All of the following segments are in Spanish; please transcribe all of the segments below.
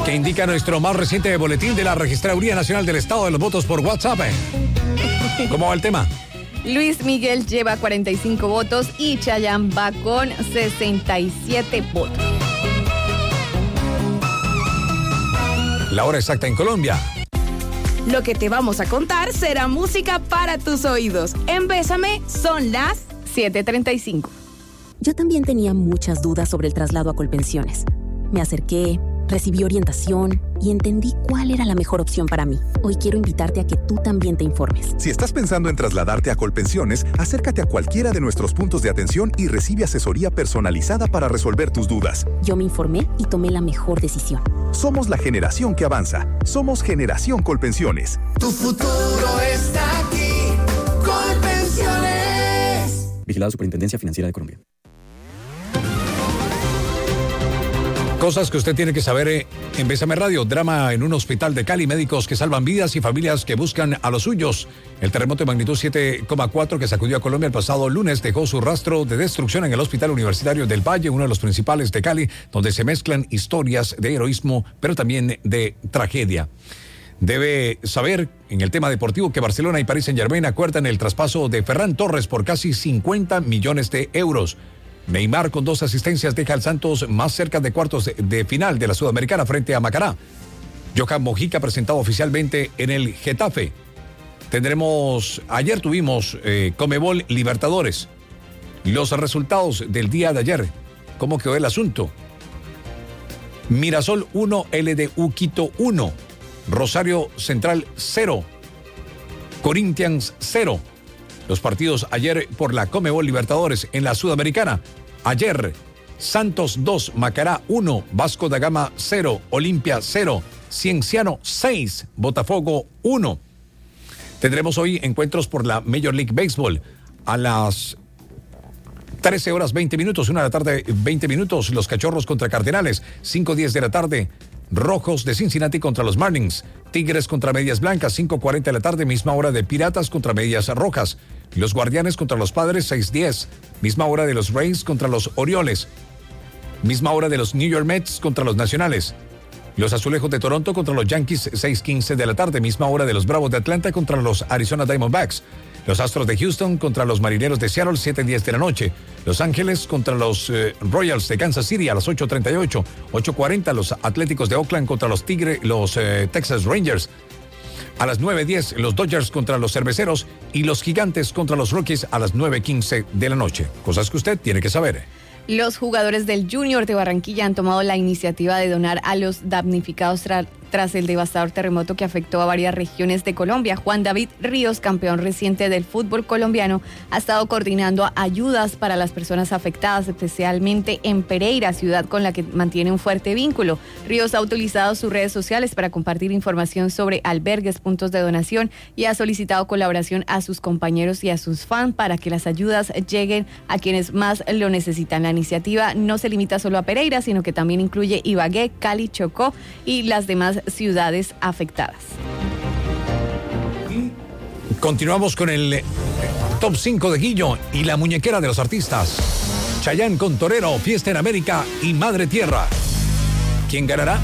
que indica nuestro más reciente boletín de la Registraduría Nacional del Estado de los Votos por WhatsApp. ¿Cómo va el tema? Luis Miguel lleva 45 votos y Chayanne va con 67 votos. La hora exacta en Colombia. Lo que te vamos a contar será música para tus oídos. En Bésame son las 7:35. Yo también tenía muchas dudas sobre el traslado a Colpensiones. Me acerqué, recibí orientación y entendí cuál era la mejor opción para mí. Hoy quiero invitarte a que tú también te informes. Si estás pensando en trasladarte a Colpensiones, acércate a cualquiera de nuestros puntos de atención y recibe asesoría personalizada para resolver tus dudas. Yo me informé y tomé la mejor decisión. Somos la generación que avanza. Somos Generación Colpensiones. Tu futuro está aquí. Colpensiones. Vigilado Superintendencia Financiera de Colombia. Cosas que usted tiene que saber en Bésame Radio. Drama en un hospital de Cali. Médicos que salvan vidas y familias que buscan a los suyos. El terremoto de magnitud 7,4 que sacudió a Colombia el pasado lunes dejó su rastro de destrucción en el Hospital Universitario del Valle, uno de los principales de Cali, donde se mezclan historias de heroísmo, pero también de tragedia. Debe saber, en el tema deportivo, que Barcelona y Paris Saint-Germain acuerdan el traspaso de Ferran Torres por casi 50 millones de euros. Neymar, con 2 asistencias, deja al Santos más cerca de cuartos de final de la Sudamericana frente a Macará. Johan Mojica presentado oficialmente en el Getafe. Ayer tuvimos Conmebol Libertadores. Los resultados del día de ayer. ¿Cómo quedó el asunto? Mirasol 1, LDU Quito 1. Rosario Central 0. Corinthians 0. Los partidos ayer por la Conmebol Libertadores en la Sudamericana. Ayer, Santos 2, Macará 1, Vasco da Gama 0, Olimpia 0, Cienciano 6, Botafogo 1. Tendremos hoy encuentros por la Major League Baseball a las 13 horas 20 minutos, 1 de la tarde 20 minutos, los Cachorros contra Cardenales, 5:10 de la tarde, Rojos de Cincinnati contra los Marlins, Tigres contra Medias Blancas, 5:40 de la tarde, misma hora de Piratas contra Medias Rojas, los Guardianes contra los Padres, 6:10, misma hora de los Rays contra los Orioles, misma hora de los New York Mets contra los Nacionales, los Azulejos de Toronto contra los Yankees, 6:15 de la tarde, misma hora de los Bravos de Atlanta contra los Arizona Diamondbacks, los Astros de Houston contra los Marineros de Seattle, 7:10 de la noche. Los Ángeles contra los Royals de Kansas City a las 8:38. 8:40 los Atléticos de Oakland contra los Texas Rangers. A las 9:10 los Dodgers contra los Cerveceros y los Gigantes contra los Rockies a las 9:15 de la noche. Cosas que usted tiene que saber. Los jugadores del Junior de Barranquilla han tomado la iniciativa de donar a los damnificados tras el devastador terremoto que afectó a varias regiones de Colombia. Juan David Ríos, campeón reciente del fútbol colombiano, ha estado coordinando ayudas para las personas afectadas, especialmente en Pereira, ciudad con la que mantiene un fuerte vínculo. Ríos ha utilizado sus redes sociales para compartir información sobre albergues, puntos de donación y ha solicitado colaboración a sus compañeros y a sus fans para que las ayudas lleguen a quienes más lo necesitan. La iniciativa no se limita solo a Pereira, sino que también incluye Ibagué, Cali, Chocó y las demás ciudades afectadas. Continuamos con el top 5 de Guillo y la muñequera de los artistas. Chayanne con Torero, Fiesta en América y Madre Tierra. ¿Quién ganará?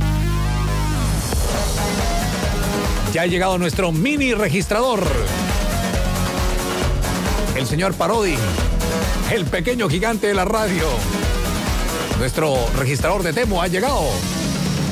Ya ha llegado nuestro mini registrador. El señor Parodi, el pequeño gigante de la radio. Nuestro registrador de Temo ha llegado.